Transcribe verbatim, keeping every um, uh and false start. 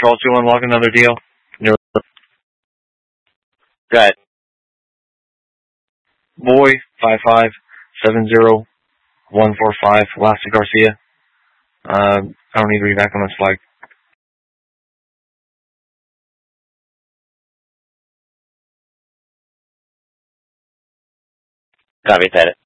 Control two, unlock another deal. Near Go ahead. Boy, five five seven zero one four five, Lasta Garcia. Uh, I don't need to read back on this flag. Copy that.